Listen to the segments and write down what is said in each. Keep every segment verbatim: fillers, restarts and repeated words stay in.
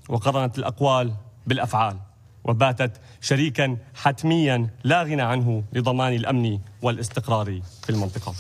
وقرنت الأقوال بالأفعال، وباتت شريكا حتميا لا غنى عنه لضمان الأمن والاستقرار في المنطقة.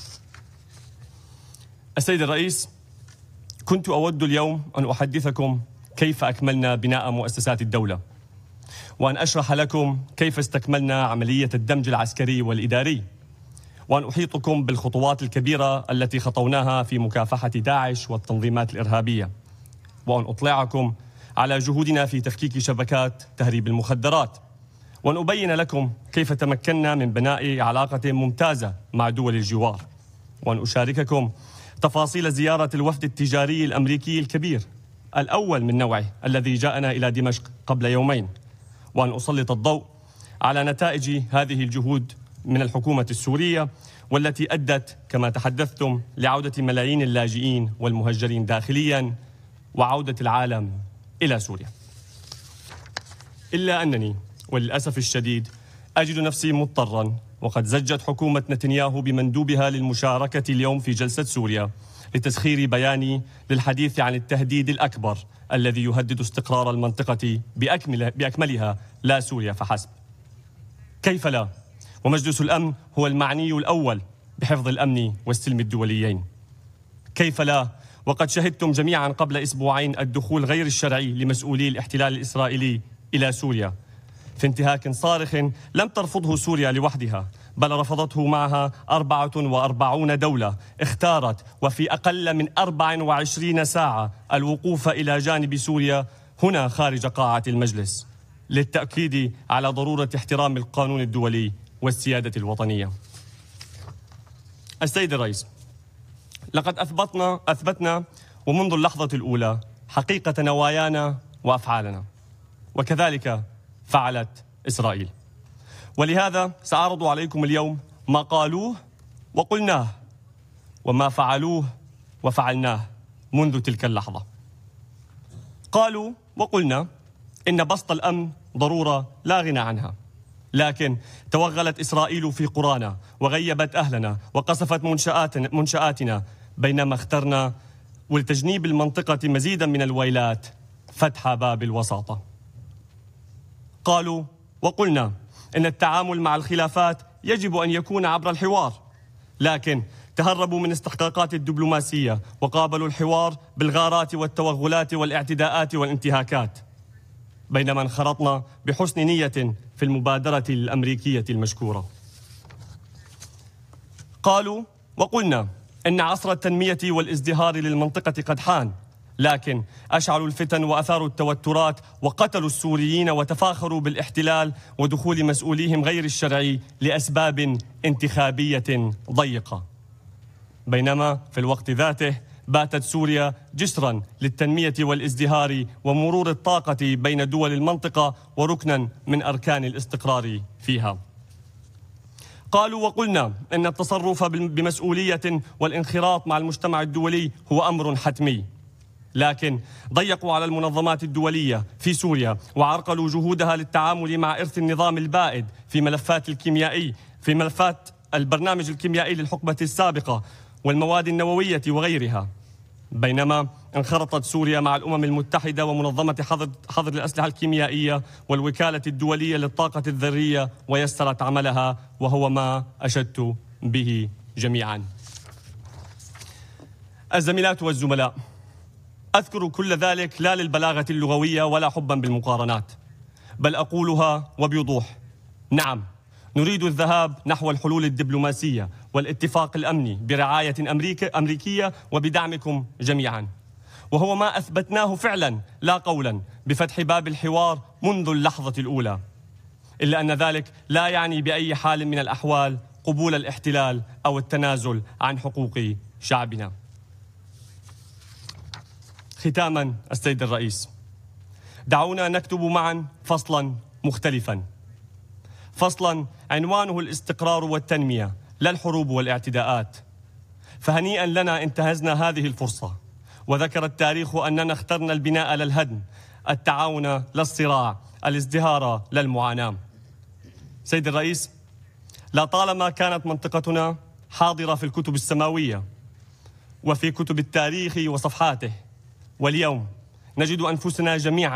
السيد الرئيس، كنت أود اليوم أن أحدثكم كيف أكملنا بناء مؤسسات الدولة، وأن أشرح لكم كيف استكملنا عملية الدمج العسكري والإداري، وأن أحيطكم بالخطوات الكبيرة التي خطوناها في مكافحة داعش والتنظيمات الإرهابية، وأن أطلعكم على جهودنا في تفكيك شبكات تهريب المخدرات، وأن أبين لكم كيف تمكنا من بناء علاقة ممتازة مع دول الجوار، وأن أشارككم تفاصيل زيارة الوفد التجاري الأمريكي الكبير الأول من نوعه الذي جاءنا إلى دمشق قبل يومين، وأن أسلط الضوء على نتائج هذه الجهود من الحكومة السورية، والتي أدت كما تحدثتم لعودة ملايين اللاجئين والمهجرين داخليا وعودة العالم إلى سوريا. إلا أنني وللأسف الشديد أجد نفسي مضطرا، وقد زجت حكومة نتنياهو بمندوبها للمشاركة اليوم في جلسة سوريا لتسخير بياني للحديث عن التهديد الأكبر الذي يهدد استقرار المنطقة بأكمل بأكملها، لا سوريا فحسب. كيف لا؟ ومجلس الأمن هو المعني الأول بحفظ الأمن والسلم الدوليين. كيف لا؟ وقد شهدتم جميعا قبل أسبوعين الدخول غير الشرعي لمسؤولي الاحتلال الإسرائيلي إلى سوريا في انتهاك صارخ لم ترفضه سوريا لوحدها، بل رفضته معها أربعة وأربعون دولة اختارت وفي أقل من أربع وعشرين ساعة الوقوف إلى جانب سوريا هنا خارج قاعة المجلس، للتأكيد على ضرورة احترام القانون الدولي والسيادة الوطنية. السيد الرئيس، لقد أثبتنا أثبتنا ومنذ اللحظة الأولى حقيقة نوايانا وأفعالنا، وكذلك فعلت إسرائيل. ولهذا سأعرض عليكم اليوم ما قالوه وقلناه، وما فعلوه وفعلناه منذ تلك اللحظة. قالوا وقلنا إن بسط الأمن ضرورة لا غنى عنها، لكن توغلت إسرائيل في قرانا وغيبت أهلنا وقصفت منشآتنا, منشآتنا بينما اخترنا ولتجنيب المنطقة مزيدا من الويلات فتح باب الوساطة. قالوا وقلنا إن التعامل مع الخلافات يجب أن يكون عبر الحوار، لكن تهربوا من استحقاقات الدبلوماسية وقابلوا الحوار بالغارات والتوغلات والاعتداءات والانتهاكات، بينما انخرطنا بحسن نية في المبادرة الأمريكية المشكورة. قالوا وقلنا إن عصر التنمية والازدهار للمنطقة قد حان، لكن أشعلوا الفتن وأثاروا التوترات وقتلوا السوريين وتفاخروا بالاحتلال ودخول مسؤوليهم غير الشرعي لأسباب انتخابية ضيقة، بينما في الوقت ذاته باتت سوريا جسرا للتنمية والازدهار ومرور الطاقة بين دول المنطقة وركنا من أركان الاستقرار فيها. قالوا وقلنا إن التصرف بمسؤولية والانخراط مع المجتمع الدولي هو أمر حتمي، لكن ضيقوا على المنظمات الدولية في سوريا وعرقلوا جهودها للتعامل مع إرث النظام البائد في ملفات الكيميائي في ملفات البرنامج الكيميائي للحقبة السابقة والمواد النووية وغيرها، بينما انخرطت سوريا مع الأمم المتحدة ومنظمة حظر, حظر الأسلحة الكيميائية والوكالة الدولية للطاقة الذرية ويسرت عملها، وهو ما أشدت به جميعا. الزميلات والزملاء، أذكر كل ذلك لا للبلاغة اللغوية ولا حبا بالمقارنات، بل أقولها وبوضوح. نعم، نريد الذهاب نحو الحلول الدبلوماسية والاتفاق الأمني برعاية أمريكا أمريكية وبدعمكم جميعا، وهو ما أثبتناه فعلا لا قولا بفتح باب الحوار منذ اللحظة الأولى، إلا أن ذلك لا يعني بأي حال من الأحوال قبول الاحتلال أو التنازل عن حقوق شعبنا. ختاما السيد الرئيس، دعونا نكتب معا فصلا مختلفا، فصلا عنوانه الاستقرار والتنمية لا الحروب والاعتداءات. فهنيئا لنا انتهزنا هذه الفرصة، وذكر التاريخ أننا اخترنا البناء للهدم، التعاون لا الصراع، الازدهار لا المعاناة. سيد الرئيس، لطالما كانت منطقتنا حاضرة في الكتب السماوية وفي كتب التاريخ وصفحاته، واليوم نجد أنفسنا جميعا